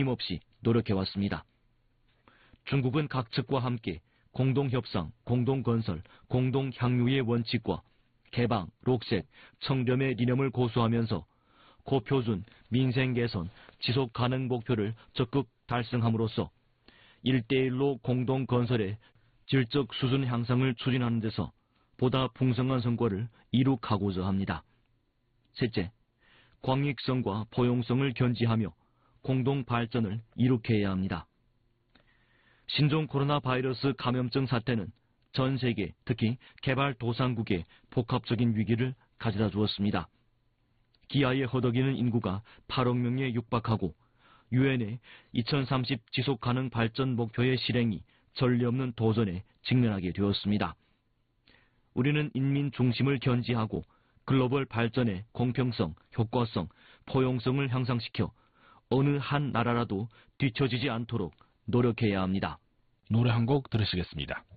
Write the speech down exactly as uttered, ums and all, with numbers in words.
끊임없이 노력해왔습니다. 중국은 각 측과 함께 공동협상, 공동건설, 공동향유의 원칙과 개방, 녹색, 청렴의理念을 고수하면서 고표준, 민생개선, 지속가능 목표를 적극 달성함으로써 일대일로 공동건설의 질적 수준 향상을 추진하는 데서 보다 풍성한 성과를 이룩하고자 합니다. 셋째, 광익성과 포용성을 견지하며 공동발전을 이룩해야 합니다. 신종 코로나 바이러스 감염증 사태는 전 세계, 특히 개발도상국에 복합적인 위기를 가져다 주었습니다. 기아에 허덕이는 인구가 팔억 명에 육박하고 유엔의 이천삼십 지속가능 발전 목표의 실행이 전례 없는 도전에 직면하게 되었습니다. 우리는 인민 중심을 견지하고 글로벌 발전의 공평성, 효과성, 포용성을 향상시켜 어느 한 나라라도 뒤처지지 않도록 노력해야 합니다. 노래 한 곡 들으시겠습니다.